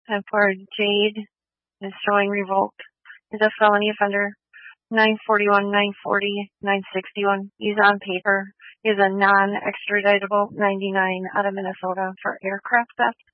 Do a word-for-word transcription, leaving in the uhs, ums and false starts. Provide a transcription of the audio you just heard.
And for Jade, is showing revoked. Is a felony offender. nine forty-one, nine forty, nine sixty-one. He's on paper. He's a non-extraditable ninety-nine out of Minnesota for aircraft theft.